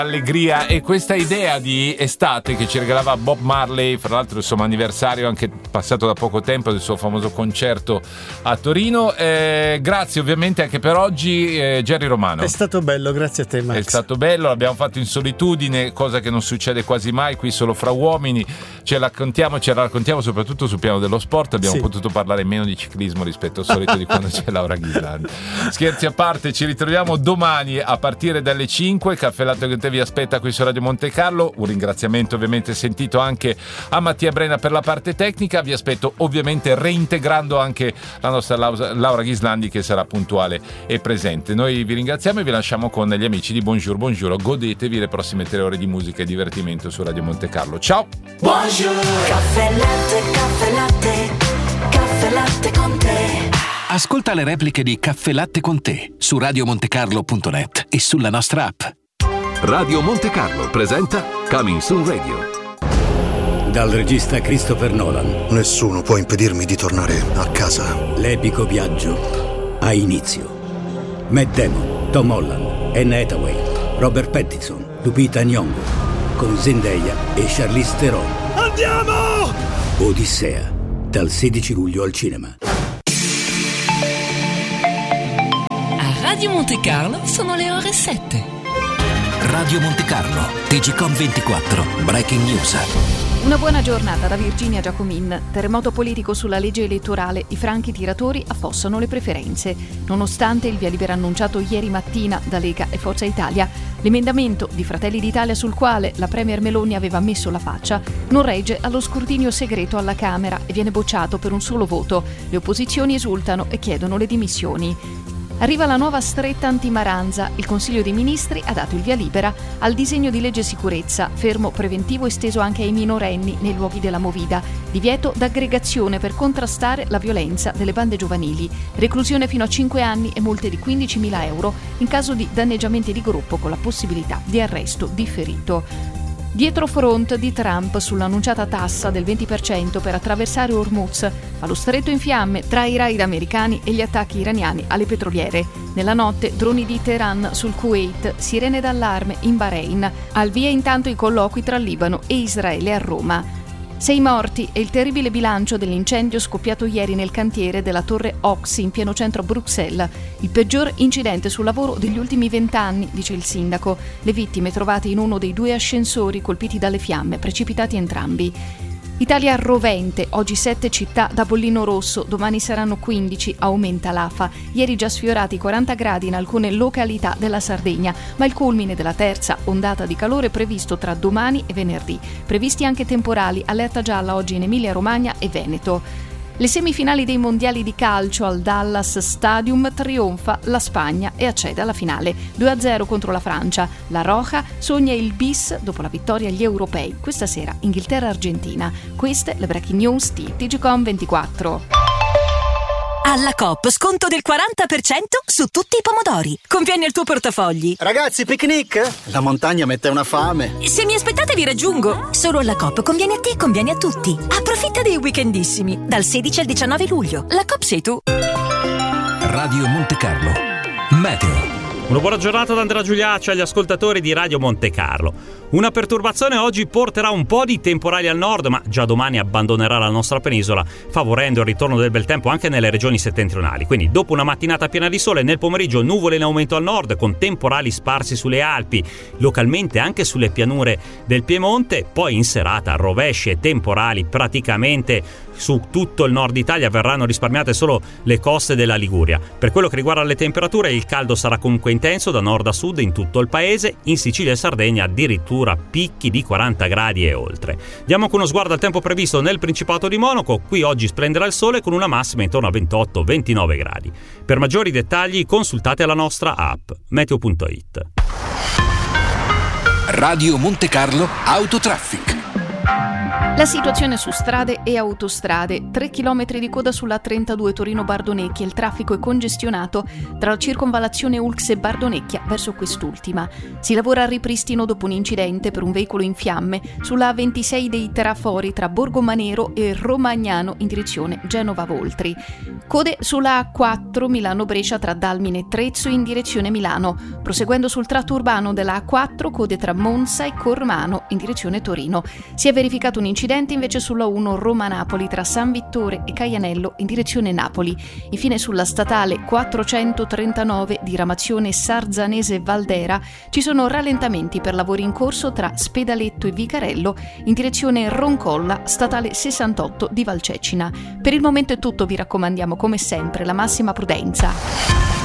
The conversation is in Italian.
Allegria e questa idea di estate che ci regalava Bob Marley, fra l'altro il suo anniversario anche passato da poco tempo del suo famoso concerto a Torino. Grazie ovviamente anche per oggi, Jerry Romano. È stato bello, grazie a te Max. È stato bello, l'abbiamo fatto in solitudine, cosa che non succede quasi mai qui solo fra uomini. Ce la raccontiamo soprattutto sul piano dello sport. Abbiamo potuto parlare meno di ciclismo rispetto al solito di quando c'è Laura Ghislandi. Scherzi a parte, ci ritroviamo domani a partire dalle 5. Caffè Latte con te vi aspetta qui su Radio Monte Carlo. Un ringraziamento ovviamente sentito anche a Mattia Brena per la parte tecnica. Vi aspetto ovviamente reintegrando anche la nostra Laura Ghislandi, che sarà puntuale e presente. Noi vi ringraziamo e vi lasciamo con gli amici di Bonjour. Godetevi le prossime 3 ore di musica e divertimento su Radio Monte Carlo. Ciao. Bonjour. Caffè Latte, caffè latte, caffè latte con te. Ascolta le repliche di Caffè Latte con te su radiomontecarlo.net e sulla nostra app. Radio Monte Carlo presenta Coming Soon Radio. Dal regista Christopher Nolan. Nessuno può impedirmi di tornare a casa. L'epico viaggio ha inizio. Matt Damon, Tom Holland, Anne Hathaway, Robert Pattinson, Lupita Nyong'o, con Zendaya e Charlize Theron. Andiamo! Odissea, dal 16 luglio al cinema. A Radio Monte Carlo sono le ore 7. Radio Monte Carlo, TGcom 24, Breaking News. Una buona giornata da Virginia Giacomin. Terremoto politico sulla legge elettorale. I franchi tiratori affossano le preferenze. Nonostante il via libera annunciato ieri mattina da Lega e Forza Italia, l'emendamento di Fratelli d'Italia sul quale la Premier Meloni aveva messo la faccia non regge allo scrutinio segreto alla Camera e viene bocciato per un solo voto. Le opposizioni esultano e chiedono le dimissioni. Arriva la nuova stretta antimaranza. Il Consiglio dei Ministri ha dato il via libera al disegno di legge sicurezza, fermo preventivo esteso anche ai minorenni nei luoghi della movida, divieto d'aggregazione per contrastare la violenza delle bande giovanili, reclusione fino a 5 anni e multe di 15.000 euro in caso di danneggiamenti di gruppo con la possibilità di arresto differito. Dietro front di Trump sull'annunciata tassa del 20% per attraversare Hormuz, ma lo stretto in fiamme tra i raid americani e gli attacchi iraniani alle petroliere. Nella notte droni di Teheran sul Kuwait, sirene d'allarme in Bahrain, al via intanto i colloqui tra Libano e Israele a Roma. 6 morti e il terribile bilancio dell'incendio scoppiato ieri nel cantiere della torre Oxy in pieno centro a Bruxelles. Il peggior incidente sul lavoro degli ultimi 20 anni, dice il sindaco. Le vittime trovate in uno dei 2 ascensori colpiti dalle fiamme, precipitati entrambi. Italia rovente, oggi 7 città da bollino rosso, domani saranno 15, aumenta l'AFA. Ieri già sfiorati 40 gradi in alcune località della Sardegna, ma il culmine della terza ondata di calore è previsto tra domani e venerdì. Previsti anche temporali, allerta gialla oggi in Emilia-Romagna e Veneto. Le semifinali dei mondiali di calcio al Dallas Stadium, trionfa la Spagna e accede alla finale 2-0 contro la Francia. La Roja sogna il bis dopo la vittoria agli europei. Questa sera Inghilterra-Argentina. Queste le breaking news di TGcom 24. Alla Coop sconto del 40% su tutti i pomodori. Conviene il tuo portafogli. Ragazzi, picnic? La montagna mette una fame. Se mi aspettate vi raggiungo. Solo alla Coop conviene a te e conviene a tutti. Approfitta dei weekendissimi dal 16 al 19 luglio. La Coop sei tu. Radio Monte Carlo Meteo. Una buona giornata da Andrea Giuliacci agli ascoltatori di Radio Monte Carlo. Una perturbazione oggi porterà un po' di temporali al nord, ma già domani abbandonerà la nostra penisola, favorendo il ritorno del bel tempo anche nelle regioni settentrionali. Quindi dopo una mattinata piena di sole, nel pomeriggio nuvole in aumento al nord, con temporali sparsi sulle Alpi, localmente anche sulle pianure del Piemonte. Poi in serata rovesci e temporali praticamente su tutto il nord Italia, verranno risparmiate solo le coste della Liguria. Per quello che riguarda le temperature, il caldo sarà comunque intenso da nord a sud in tutto il paese, in Sicilia e Sardegna addirittura picchi di 40 gradi e oltre. Diamo anche uno sguardo al tempo previsto nel Principato di Monaco. Qui oggi splenderà il sole con una massima intorno a 28-29 gradi. Per maggiori dettagli consultate la nostra app meteo.it. Radio Monte Carlo Autotraffic. La situazione su strade e autostrade. 3 chilometri di coda sulla 32 Torino-Bardonecchia. Il traffico è congestionato tra la circonvallazione Ulx e Bardonecchia verso quest'ultima. Si lavora al ripristino dopo un incidente per un veicolo in fiamme sulla A26 dei Terrafori tra Borgomanero e Romagnano in direzione Genova-Voltri. Code sulla A4 Milano-Brescia tra Dalmine e Trezzo in direzione Milano. Proseguendo sul tratto urbano della A4, code tra Monza e Cormano in direzione Torino. Si è verificato un incidente invece sulla 1 Roma-Napoli tra San Vittore e Caianello in direzione Napoli. Infine sulla statale 439 diramazione Sarzanese-Valdera ci sono rallentamenti per lavori in corso tra Spedaletto e Vicarello in direzione Roncolla, statale 68 di Valcecina. Per il momento è tutto, vi raccomandiamo come sempre la massima prudenza.